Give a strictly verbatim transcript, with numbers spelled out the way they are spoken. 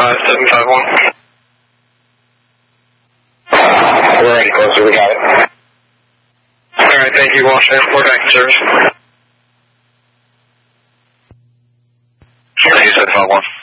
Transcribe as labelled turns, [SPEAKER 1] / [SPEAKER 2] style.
[SPEAKER 1] five seven five one.
[SPEAKER 2] We're already closer, we got it.
[SPEAKER 1] Alright, thank you, Washington. We're back in service.
[SPEAKER 3] seven five one.